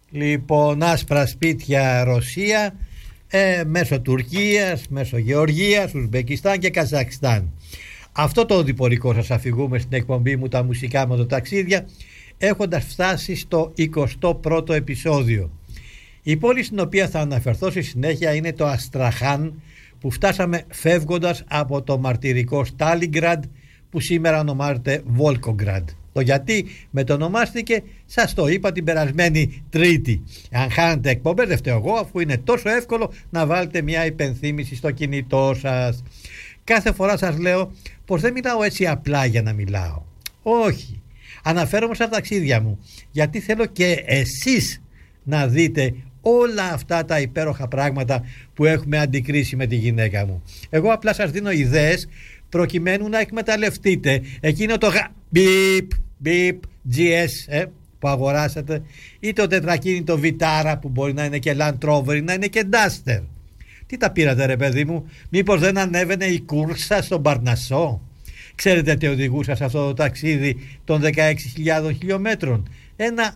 Λοιπόν, άσπρα σπίτια Ρωσία, μέσω Τουρκίας, μέσω Γεωργίας, Ουσμπεκιστάν και Καζακστάν. Αυτό το διπορικό σας αφηγούμε στην εκπομπή μου τα μουσικά μοτοταξίδια, έχοντας φτάσει στο 21ο επεισόδιο. Η πόλη στην οποία θα αναφερθώ στη συνέχεια είναι το Αστραχάν, που φτάσαμε φεύγοντας από το μαρτυρικό Στάλινγκραντ, που σήμερα ονομάζεται Βόλκογκραντ. Το γιατί μετονομάστηκε σας το είπα την περασμένη Τρίτη. Αν χάνετε εκπομπές δεν φταίω εγώ, αφού είναι τόσο εύκολο να βάλετε μια υπενθύμηση στο κινητό σας. Κάθε φορά σας λέω πως δεν μιλάω έτσι απλά για να μιλάω. Όχι, αναφέρομαι στα ταξίδια μου, γιατί θέλω και εσείς να δείτε όλα αυτά τα υπέροχα πράγματα που έχουμε αντικρίσει με τη γυναίκα μου. Εγώ απλά σας δίνω ιδέες προκειμένου να εκμεταλλευτείτε εκείνο το μπιπ GS που αγοράσατε, ή το τετρακίνητο Vitara που μπορεί να είναι και Land Rover, να είναι και Duster. Τι τα πήρατε ρε παιδί μου, μήπως δεν ανέβαινε η κούρσα στον Παρνασσό? Ξέρετε τι οδηγούσα σε αυτό το ταξίδι των 16.000 χιλιόμετρων? Ένα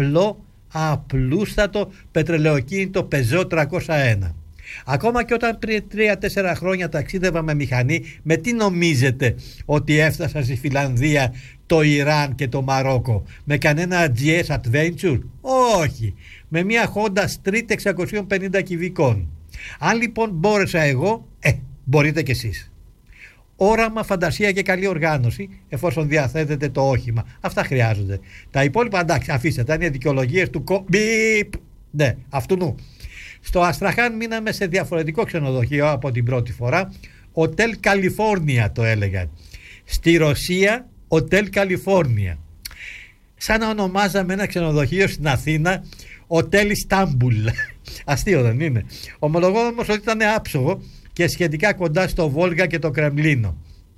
απλούστατο πετρελαιοκίνητο Peugeot 301. Ακόμα και όταν πριν 3-4 χρόνια ταξίδευα με μηχανή, με τι νομίζετε ότι έφτασα στη Φιλανδία, το Ιράν και το Μαρόκο? Με κανένα GS Adventure? Όχι, με μια Honda Street 650 κυβικών. Αν λοιπόν μπόρεσα εγώ, μπορείτε κι εσείς. Όραμα, φαντασία και καλή οργάνωση, εφόσον διαθέτετε το όχημα. Αυτά χρειάζονται. Τα υπόλοιπα εντάξει, αφήστε τα, είναι δικαιολογίες του ναι, αυτού νου. Στο Αστραχάν μείναμε σε διαφορετικό ξενοδοχείο από την πρώτη φορά. Hotel California το έλεγαν. Στη Ρωσία Hotel California. Σαν να ονομάζαμε ένα ξενοδοχείο στην Αθήνα Hotel Istanbul. Αστείο δεν είναι? Ομολογώ όμως ότι ήταν άψογο και σχετικά κοντά στο Βόλγα και το Κρεμλίνο.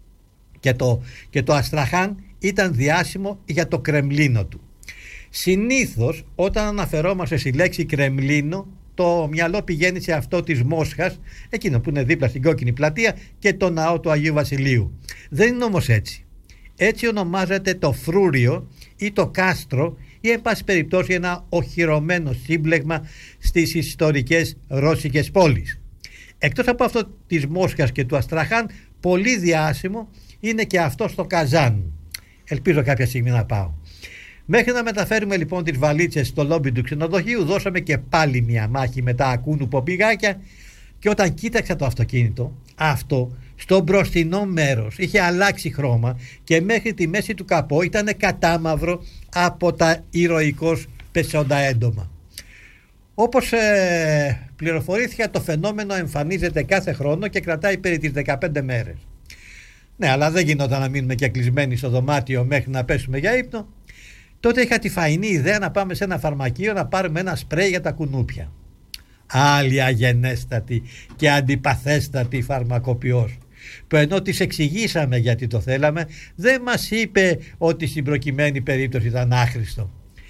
Και το Αστραχάν ήταν διάσημο για το Κρεμλίνο του. Συνήθως όταν αναφερόμαστε στη λέξη Κρεμλίνο, το μυαλό πηγαίνει σε αυτό της Μόσχας, εκείνο που είναι δίπλα στην Κόκκινη Πλατεία, και το ναό του Αγίου Βασιλείου. Δεν είναι όμως έτσι. Έτσι ονομάζεται το φρούριο ή το κάστρο, ή εν πάση περιπτώσει ένα οχυρωμένο σύμπλεγμα στις ιστορικές ρώσικες πόλεις. Εκτός από αυτό της Μόσχας και του Αστραχάν, πολύ διάσημο είναι και αυτό στο Καζάν. Ελπίζω κάποια στιγμή να πάω. Μέχρι να μεταφέρουμε λοιπόν τις βαλίτσες στο λόμπι του ξενοδοχείου, δώσαμε και πάλι μια μάχη με τα ακούνου ποπηγάκια, και όταν κοίταξα το αυτοκίνητο, αυτό στο μπροστινό μέρος είχε αλλάξει χρώμα και μέχρι τη μέση του καπό ήταν κατάμαυρο από τα ηρωικώς πεσόντα έντομα. Όπως πληροφορήθηκα, το φαινόμενο εμφανίζεται κάθε χρόνο και κρατάει περί τις 15 μέρες. Ναι, αλλά δεν γινόταν να μείνουμε και κλεισμένοι στο δωμάτιο μέχρι να πέσουμε για ύπνο. Τότε είχα τη φαϊνή ιδέα να πάμε σε ένα φαρμακείο να πάρουμε ένα σπρέι για τα κουνούπια. Άλλη αγενέστατη και αντιπαθέστατη φαρμακοποιός, που ενώ της εξηγήσαμε γιατί το θέλαμε, δεν μας είπε ότι στην προκειμένη περίπτωση ήταν άχρηστο.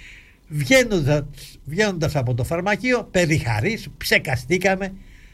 Βγαίνοντας από το φαρμακείο, περιχαρείς, ψεκαστήκαμε,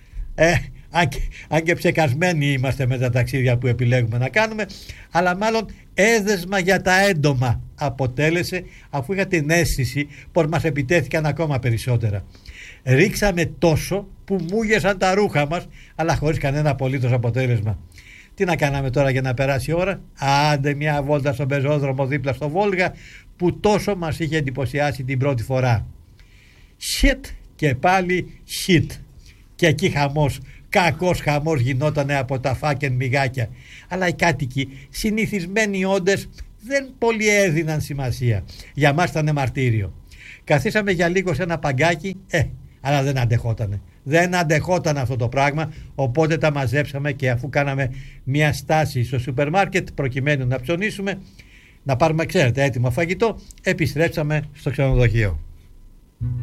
αν και ψεκασμένοι είμαστε με τα ταξίδια που επιλέγουμε να κάνουμε, αλλά μάλλον έδεσμα για τα έντομα αποτέλεσε, αφού είχα την αίσθηση πως μας επιτέθηκαν ακόμα περισσότερα. Ρίξαμε τόσο που μούγεσαν τα ρούχα μας, αλλά χωρίς κανένα απολύτως αποτέλεσμα. Τι να κάναμε τώρα για να περάσει η ώρα? Άντε μια βόλτα στον πεζόδρομο δίπλα στο Βόλγα, που τόσο μας είχε εντυπωσιάσει την πρώτη φορά. Shit και πάλι shit. Και εκεί χαμός, κακός χαμός γινότανε από τα φάκεν μυγάκια. Αλλά οι κάτοικοι, συνηθισμένοι όντες, δεν πολύ έδιναν σημασία. Για μας ήταν μαρτύριο. Καθίσαμε για λίγο σε ένα παγκάκι, αλλά δεν αντεχότανε. Δεν αντεχόταν αυτό το πράγμα, οπότε τα μαζέψαμε και αφού κάναμε μια στάση στο σούπερ μάρκετ προκειμένου να ψωνίσουμε, να πάρουμε, ξέρετε, έτοιμο φαγητό, επιστρέψαμε στο ξενοδοχείο.